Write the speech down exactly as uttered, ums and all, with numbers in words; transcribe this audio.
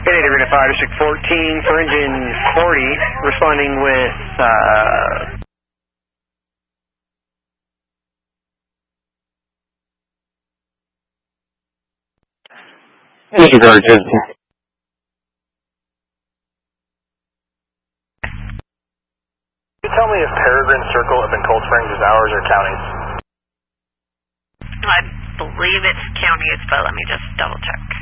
Hey, they're going to fire District fourteen for engine forty, responding with, uh... Disregard, Jesse. Can you tell me if Peregrine Circle up in Cold Springs is ours or county's? I believe it's county's, but let me just double check.